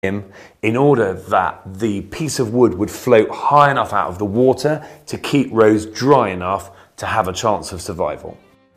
him in order that the piece of wood would float high enough out of the water to keep Rose dry enough to have a chance of survival.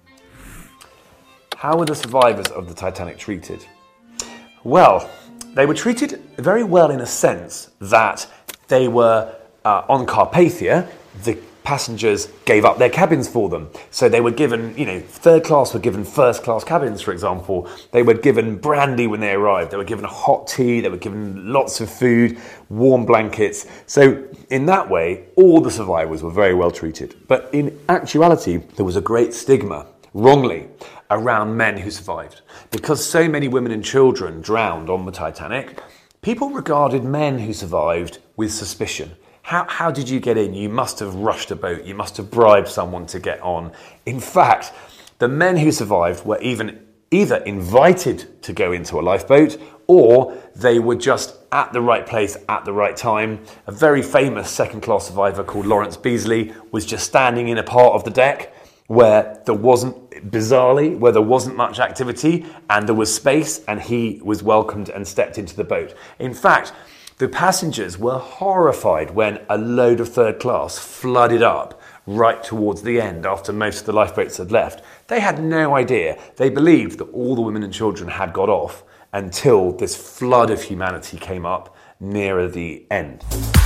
How were the survivors of the Titanic treated? Well, they were treated very well in a sense that they were on Carpathia. The passengers gave up their cabins for them. So they were given, third class were given first class cabins, for example. They were given brandy when they arrived. They were given hot tea. They were given lots of food, warm blankets. So in that way, all the survivors were very well treated. But in actuality, there was a great stigma, wrongly, around men who survived. Because so many women and children drowned on the Titanic, people regarded men who survived with suspicion. How did you get in? You must have rushed a boat. You must have bribed someone to get on. In fact, the men who survived were either invited to go into a lifeboat or they were just at the right place at the right time. A very famous second-class survivor called Lawrence Beasley was just standing in a part of the deck where there wasn't much activity and there was space, and he was welcomed and stepped into the boat. In fact, the passengers were horrified when a load of third class flooded up right towards the end after most of the lifeboats had left. They had no idea. They believed that all the women and children had got off until this flood of humanity came up nearer the end.